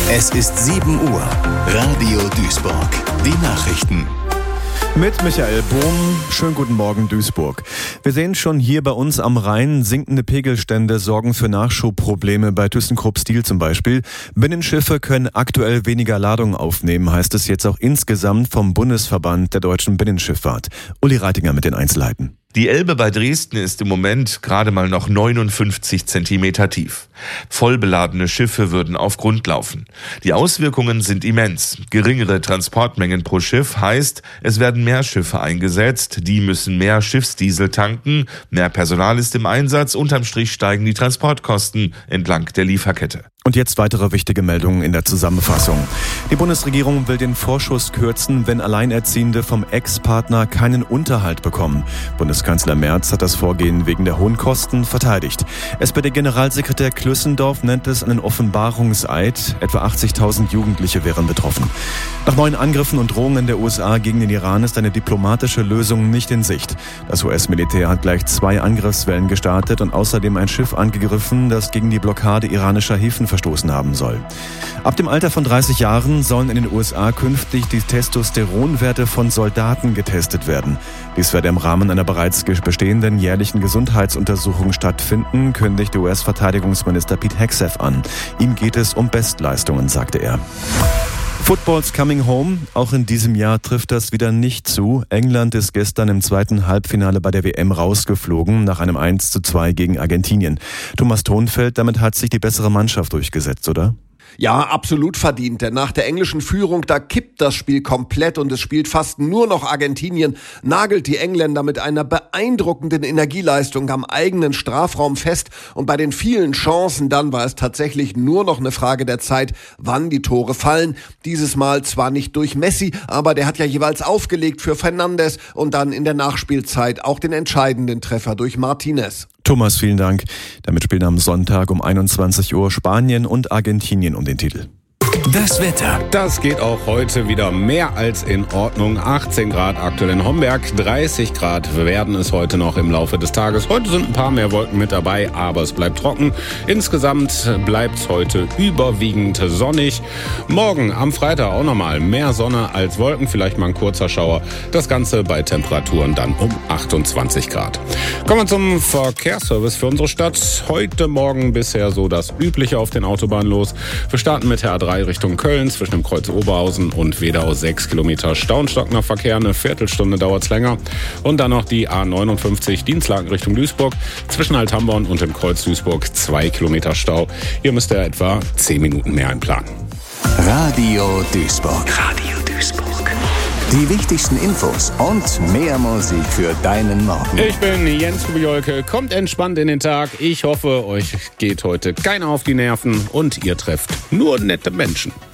Es ist 7 Uhr. Radio Duisburg. Die Nachrichten. Mit Michael Bohm. Schönen guten Morgen, Duisburg. Wir sehen schon hier bei uns am Rhein, sinkende Pegelstände sorgen für Nachschubprobleme bei ThyssenKrupp Steel zum Beispiel. Binnenschiffe können aktuell weniger Ladung aufnehmen, heißt es jetzt auch insgesamt vom Bundesverband der deutschen Binnenschifffahrt. Uli Reitinger mit den Einzelheiten. Die Elbe bei Dresden ist im Moment gerade mal noch 59 Zentimeter tief. Vollbeladene Schiffe würden auf Grund laufen. Die Auswirkungen sind immens. Geringere Transportmengen pro Schiff heißt, es werden mehr Schiffe eingesetzt, die müssen mehr Schiffsdiesel tanken, mehr Personal ist im Einsatz, unterm Strich steigen die Transportkosten entlang der Lieferkette. Und jetzt weitere wichtige Meldungen in der Zusammenfassung. Die Bundesregierung will den Vorschuss kürzen, wenn Alleinerziehende vom Ex-Partner keinen Unterhalt bekommen. Bundeskanzler Merz hat das Vorgehen wegen der hohen Kosten verteidigt. SPD-Generalsekretär Klüssendorf nennt es einen Offenbarungseid. Etwa 80.000 Jugendliche wären betroffen. Nach neuen Angriffen und Drohungen der USA gegen den Iran ist eine diplomatische Lösung nicht in Sicht. Das US-Militär hat gleich 2 Angriffswellen gestartet und außerdem ein Schiff angegriffen, das gegen die Blockade iranischer Häfen verstoßen haben soll. Ab dem Alter von 30 Jahren sollen in den USA künftig die Testosteronwerte von Soldaten getestet werden. Dies werde im Rahmen einer bereits bestehenden jährlichen Gesundheitsuntersuchung stattfinden, kündigte US-Verteidigungsminister Pete Hegseth an. Ihm geht es um Bestleistungen, sagte er. Football's coming home. Auch in diesem Jahr trifft das wieder nicht zu. England ist gestern im zweiten Halbfinale bei der WM rausgeflogen, nach einem 1:2 gegen Argentinien. Thomas Thonfeld, damit hat sich die bessere Mannschaft durchgesetzt, oder? Ja, absolut verdient, denn nach der englischen Führung, da kippt das Spiel komplett und es spielt fast nur noch Argentinien, nagelt die Engländer mit einer beeindruckenden Energieleistung am eigenen Strafraum fest und bei den vielen Chancen dann war es tatsächlich nur noch eine Frage der Zeit, wann die Tore fallen. Dieses Mal zwar nicht durch Messi, aber der hat ja jeweils aufgelegt für Fernandes und dann in der Nachspielzeit auch den entscheidenden Treffer durch Martinez. Thomas, vielen Dank. Damit spielen am Sonntag um 21 Uhr Spanien und Argentinien um den Titel. Das Wetter. Das geht auch heute wieder mehr als in Ordnung. 18 Grad aktuell in Homberg, 30 Grad werden es heute noch im Laufe des Tages. Heute sind ein paar mehr Wolken mit dabei, aber es bleibt trocken. Insgesamt bleibt es heute überwiegend sonnig. Morgen am Freitag auch nochmal mehr Sonne als Wolken, vielleicht mal ein kurzer Schauer. Das Ganze bei Temperaturen dann um 28 Grad. Kommen wir zum Verkehrsservice für unsere Stadt. Heute Morgen bisher so das Übliche auf den Autobahnen los. Wir starten mit der A3 Richtung Köln zwischen dem Kreuz Oberhausen und Wedau 6 Kilometer Stau und stockender Verkehr. Eine Viertelstunde dauert es länger. Und dann noch die A59 Dienstlaken Richtung Duisburg zwischen Althamborn und dem Kreuz Duisburg 2 Kilometer Stau. Hier müsst ihr etwa 10 Minuten mehr einplanen. Radio Duisburg. Radio Duisburg. Die wichtigsten Infos und mehr Musik für deinen Morgen. Ich bin Jens Kubijolke. Kommt entspannt in den Tag. Ich hoffe, euch geht heute keiner auf die Nerven und ihr trefft nur nette Menschen.